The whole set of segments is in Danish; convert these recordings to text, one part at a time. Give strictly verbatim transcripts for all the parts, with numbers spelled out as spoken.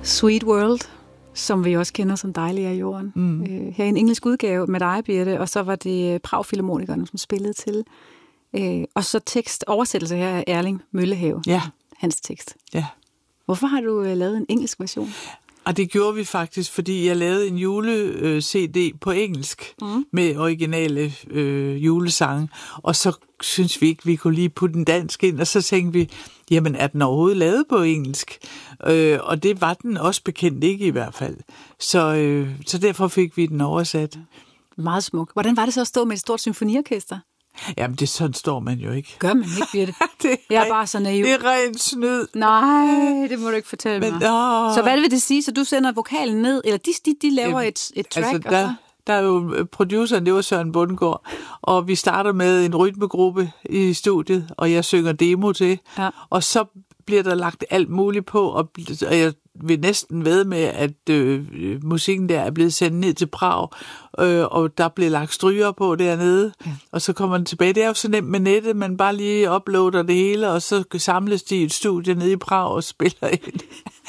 Sweet World, som vi også kender som Dejlig af jorden. Mm. Øh, her i en engelsk udgave med dig, Birte, og så var det Prag Filharmonikerne, som spillede til. Øh, og så tekst, oversættelse her af Erling Møllehave, ja. hans tekst. Ja. Hvorfor har du øh, lavet en engelsk version? Og det gjorde vi faktisk, fordi jeg lavede en jule-C D på engelsk mm. med originale øh, julesange, og så synes vi ikke, vi kunne lige putte den dansk ind, og så tænkte vi, jamen er den overhovedet lavet på engelsk? Øh, og det var den også bekendt ikke i hvert fald. Så, øh, så derfor fik vi den oversat. Meget smuk. Hvordan var det så at stå med et stort symfoniorkester? Jamen, det sådan står man jo ikke. Gør man ikke, Birte? det jeg er ren, bare så naiv. Det er ren snyd. Nej, det må du ikke fortælle Men, mig. Åh. Så hvad vil det sige? Så du sender vokalen ned, eller de, de, de laver et, et track? Altså, der, og så? der er jo produceren, det var Søren Bundgaard, og vi starter med en rytmegruppe i studiet, og jeg synger demo til, ja. Og så bliver der lagt alt muligt på, og, og jeg vil næsten ved med, at øh, musikken der er blevet sendt ned til Prag, øh, og der bliver lagt stryger på dernede, ja. Og så kommer den tilbage. Det er jo så nemt med nettet, man bare lige uploader det hele, og så samles de i et studie nede i Prag og spiller ind.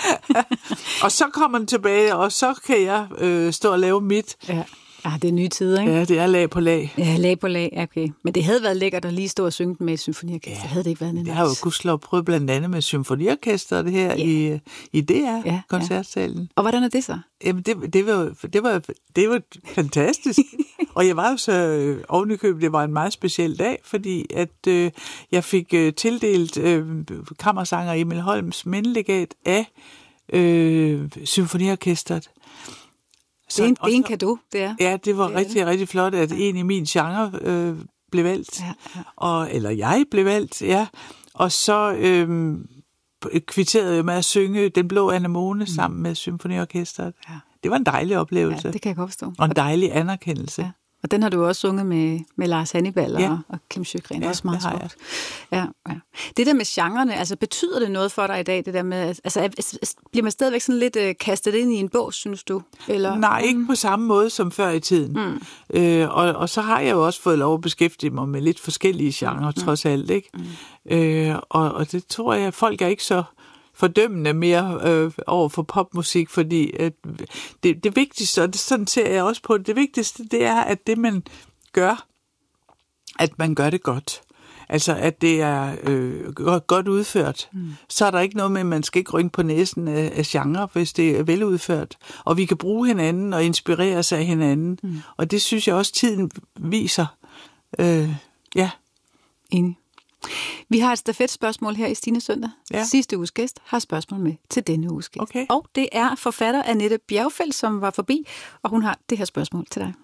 Og så kommer den tilbage, og så kan jeg øh, stå og lave mit. Ja. Ja, det er nye tider, ikke? Ja, det er lag på lag. Ja, lag på lag, okay. Men det havde været lækkert at lige stå og synge med et symfoniorkester. Ja, havde det ikke været det har jo gudskelov prøvet blandt andet med symfoniorkester, det her ja. i, i D R, ja, koncertsalen. Ja. Og hvordan er det så? Jamen, det, det, var, det, var, det var fantastisk. Og jeg var jo så øh, ovenikøbet, det var en meget speciel dag, fordi at øh, jeg fik øh, tildelt øh, kammersanger Emil Holms mindelegat af øh, symfoniorkestret. Så, det er en, det er en cadeau, det er. Ja, det var det rigtig, det. rigtig flot, at en i min genre øh, blev valgt. Ja, ja. Og, eller jeg blev valgt, ja. Og så øh, kvitterede jeg med at synge Den Blå Anemone mm. sammen med symfoniorkestret. Ja. Det var en dejlig oplevelse. Ja, det kan jeg godt forstå. Og en dejlig anerkendelse. Ja. Og den har du også sunget med, med Lars Hannibal ja. og, og Kim Sjøgren. Ja, også meget det smukt. Ja, ja. Det der med genrerne, altså betyder det noget for dig i dag, det der med, altså bliver man stadigvæk sådan lidt uh, kastet ind i en bås, synes du? Eller? Nej, ikke på samme måde som før i tiden. Mm. Øh, og, og så har jeg jo også fået lov at beskæftige mig med lidt forskellige genrer, mm. trods alt, ikke? Mm. Øh, og, og det tror jeg, folk er ikke så fordømmende mere øh, over for popmusik, fordi øh, det, det vigtigste, og det, sådan ser jeg også på det, det vigtigste, det er, at det, man gør, at man gør det godt. Altså, at det er øh, godt udført. Mm. Så er der ikke noget med, at man skal ikke rynke på næsen af, af genre, hvis det er veludført. Og vi kan bruge hinanden og inspirere sig af hinanden. Mm. Og det synes jeg også, tiden viser. Øh, ja. Enig. Vi har et stafetspørgsmål her i Stines Søndag. Ja. Sidste uges gæst har spørgsmål med til denne uges gæst. Okay. Og det er forfatter Annette Bjergfeldt, som var forbi, og hun har det her spørgsmål til dig.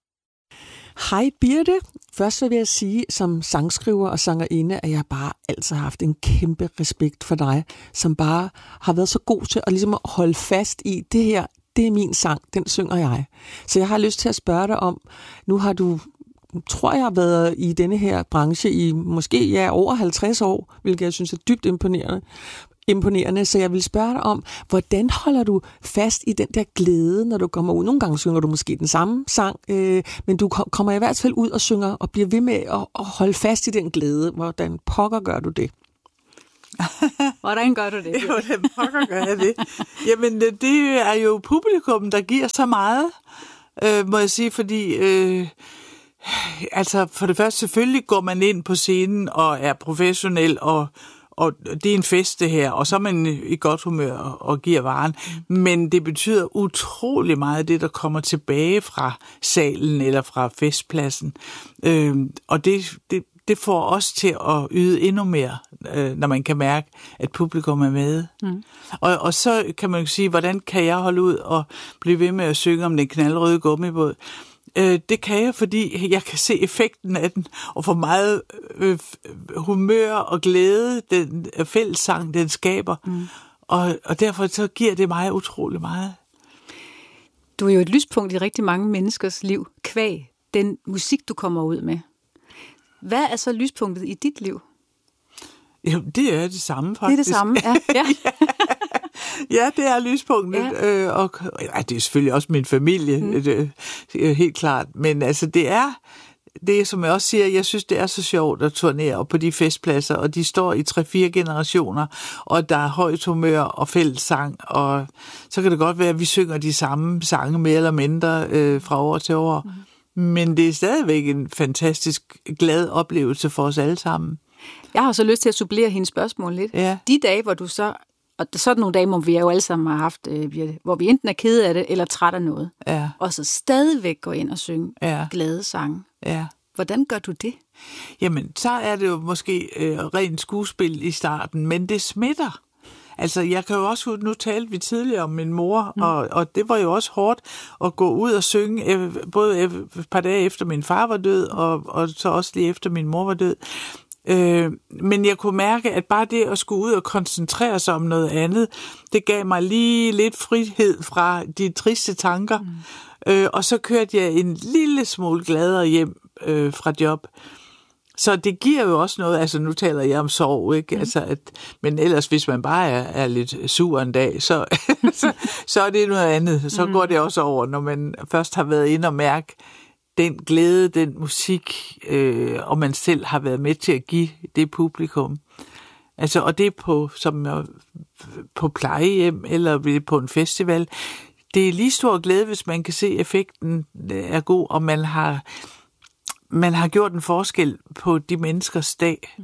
Hej Birte. Først så vil jeg sige, som sangskriver og sangerinde, at jeg bare altid har haft en kæmpe respekt for dig, som bare har været så god til at, ligesom at holde fast i, det her, det er min sang, den synger jeg. Så jeg har lyst til at spørge dig om, nu har du, tror jeg, har været i denne her branche i måske ja, over halvtreds år, hvilket jeg synes er dybt imponerende. imponerende, så jeg vil spørge dig om, hvordan holder du fast i den der glæde, når du kommer ud? Nogle gange synger du måske den samme sang, øh, men du kommer i hvert fald ud og synger og bliver ved med at, at holde fast i den glæde. Hvordan pokker gør du det? Hvordan gør du det? Hvordan pokker gør jeg det? Jamen, det er jo publikum, der giver så meget, øh, må jeg sige, fordi øh, altså for det første, selvfølgelig går man ind på scenen og er professionel og og det er en fest, det her, og så er man i godt humør og, og giver varen. Men det betyder utrolig meget, det der kommer tilbage fra salen eller fra festpladsen. Øh, og det, det, det får os til at yde endnu mere, øh, når man kan mærke, at publikum er med. Mm. Og, og så kan man jo sige, hvordan kan jeg holde ud og blive ved med at synge om den knaldrøde gummibåd? Det kan jeg, fordi jeg kan se effekten af den, og hvor meget øh, humør og glæde den fællessang, den skaber. Mm. Og, og derfor så giver det mig utrolig meget. Du er jo et lyspunkt i rigtig mange menneskers liv, kvæg den musik, du kommer ud med. Hvad er så lyspunktet i dit liv? Jamen, det er det samme, faktisk. Det er det samme, ja. ja. Ja, det er lyspunktet, ja. øh, og ja, det er selvfølgelig også min familie, mm. det, det er helt klart. Men altså, det er, det, som jeg også siger, jeg synes, det er så sjovt at turnere op på de festpladser, og de står i tre-fire generationer, og der er højt humør og fællessang, og så kan det godt være, at vi synger de samme sange mere eller mindre øh, fra år til år. Mm. Men det er stadigvæk en fantastisk glad oplevelse for os alle sammen. Jeg har så lyst til at supplere hendes spørgsmål lidt. Ja. De dage, hvor du så, og sådan nogle dage, hvor vi jo alle sammen har haft, øh, hvor vi enten er kede af det, eller træt af noget, Ja. og så stadigvæk går ind og synge Ja. glade sange. Ja. Hvordan gør du det? Jamen, så er det jo måske øh, rent skuespil i starten, men det smitter. Altså, jeg kan jo også huske, nu talte vi tidligere om min mor, mm. og, og det var jo også hårdt at gå ud og synge, øh, både et par dage efter min far var død, og, og så også lige efter min mor var død. Øh, men jeg kunne mærke, at bare det at skulle ud og koncentrere sig om noget andet, det gav mig lige lidt frihed fra de triste tanker. Mm. Øh, og så kørte jeg en lille smule gladere hjem øh, fra job. Så det giver jo også noget, altså nu taler jeg om sorg, ikke? Mm. Altså at, men ellers hvis man bare er, er lidt sur en dag, så, så, så er det noget andet. Så mm. går det også over, når man først har været inde og mærke den glæde, den musik, øh, og man selv har været med til at give det publikum. Altså, og det på, som på plejehjem eller på en festival. Det er lige stor glæde, hvis man kan se, at effekten er god, og man har, man har gjort en forskel på de menneskers dag.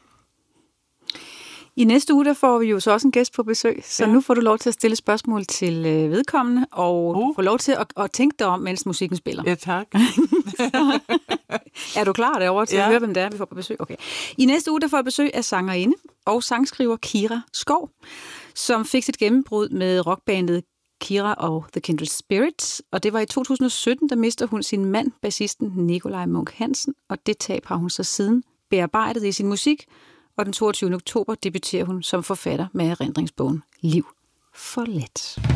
I næste uge, der får vi jo så også en gæst på besøg, så ja. Nu får du lov til at stille spørgsmål til øh, vedkommende, og uh. du får lov til at, at tænke dig om, mens musikken spiller. Ja, tak. Er du klar derovre til ja. At høre, hvem det er, vi får på besøg? Okay. I næste uge, der får jeg besøg af sangerinde og sangskriver Kira Skov, som fik sit gennembrud med rockbandet Kira og The Kindred Spirits, og det var i to tusind og sytten, der mistede hun sin mand, bassisten Nikolaj Munch Hansen, og det tab har hun så siden bearbejdet i sin musik, og den toogtyvende oktober debuterer hun som forfatter med erindringsbogen Liv for let.